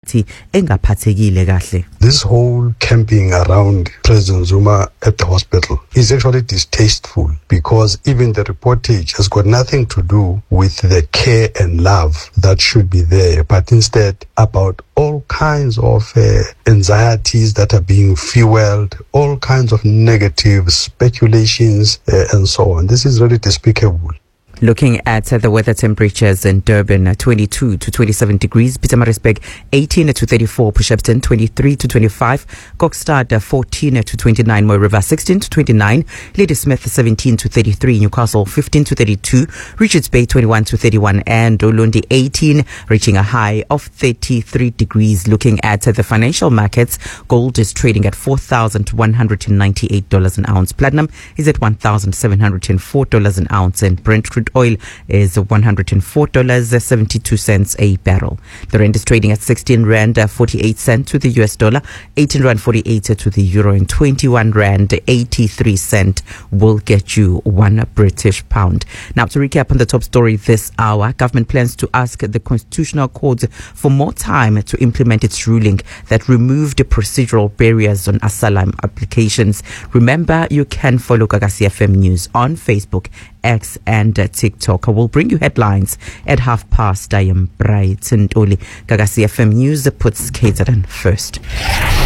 ngathi engaphathekile kahle. This whole camping around President Zuma at the hospital is actually distasteful, because even the reportage has got nothing to do with the care and love that should be there, but instead about all kinds of anxieties that are being fueled, all kinds of negative speculations and so on. This is really despicable. Looking at the weather temperatures in Durban, 22 to 27 degrees, Pietermaritzburg 18 to 34, Shepstone 23 to 25, Kokstad 14 to 29, Moy River 16 to 29, Ladysmith 17 to 33, Newcastle 15 to 32, Richards Bay 21 to 31, and Ulundi 18, reaching a high of 33 degrees. Looking at the financial markets, gold is trading at $4,198 an ounce. Platinum is at $1,704 an ounce, and Brent crude oil is $104.72 a barrel. The rand is trading at 16 rand 48 cents to the US dollar, 18 rand 48 to the euro, and 21 rand 83 cent will get you 1 British pound. Now, to recap on the top story this hour, government plans to ask the Constitutional Court for more time to implement its ruling that removed the procedural barriers on asylum applications. Remember, you can follow Gagasi FM News on Facebook, X and TikTok. I will bring you headlines at 12:30. I am Bright and Oli. Gagasi FM News puts KZN first.